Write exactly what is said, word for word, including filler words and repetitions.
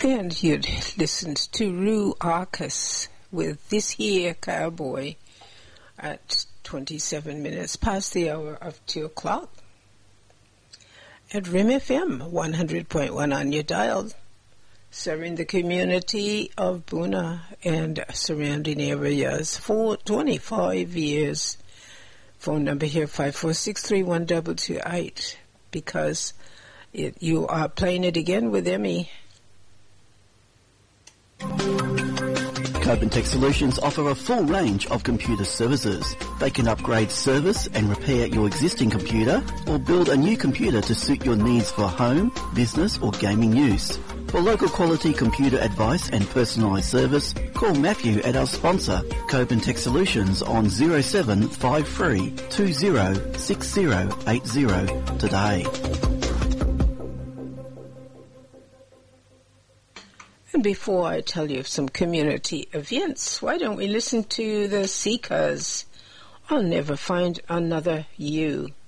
And you'd listened to Rue Arcus with This Here Cowboy at twenty-seven minutes past the hour of two o'clock at R I M F M one hundred point one on your dial, serving the community of Boonah and surrounding areas for twenty-five years. Phone number here five four six, three one two two eight, because it, you are playing it again with Emmy. Copen Tech Solutions offer a full range of computer services. They can upgrade, service and repair your existing computer or build a new computer to suit your needs for home, business or gaming use. For local quality computer advice and personalised service, call Matthew at our sponsor, Copen Tech Solutions, on zero seven five three two zero six zero eight zero today. And before I tell you of some community events, why don't we listen to the Seekers? I'll Never Find Another You.